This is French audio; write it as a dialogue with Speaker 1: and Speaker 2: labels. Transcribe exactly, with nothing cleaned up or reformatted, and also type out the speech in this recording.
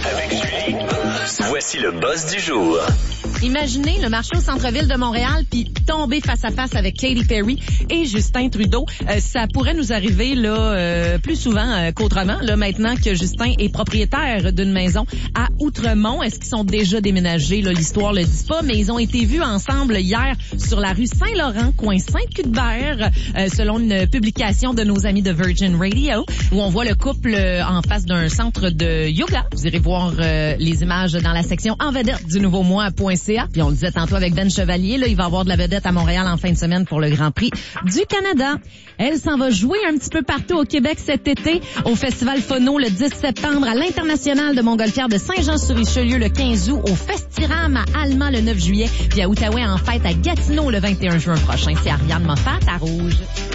Speaker 1: Avec Julie. Voici le boss du jour.
Speaker 2: Imaginez le marché au centre-ville de Montréal puis tomber face à face avec Katy Perry et Justin Trudeau. Euh, ça pourrait nous arriver là euh, plus souvent euh, qu'autrement. Là, maintenant que Justin est propriétaire d'une maison à Outremont, est-ce qu'ils sont déjà déménagés? Là, l'histoire le dit pas, mais ils ont été vus ensemble hier sur la rue Saint-Laurent, coin Saint-Cuthbert, euh, selon une publication de nos amis de Virgin Radio, où on voit le couple euh, en face d'un centre de yoga. Vous irez voir euh, les images dans la section en vedette du nouveau mois.ca. Puis on le disait tantôt avec Ben Chevalier, là, il va y avoir de la vedette à Montréal en fin de semaine pour le Grand Prix du Canada. Elle s'en va jouer un petit peu partout au Québec cet été, au Festival Phono le dix septembre, à l'International de Montgolfière de Saint-Jean-sur-Richelieu le quinze août, au Festiram à Alma le neuf juillet, puis à Outaouais en fête à Gatineau le vingt et un juin prochain. C'est Ariane Moffat à Rouge.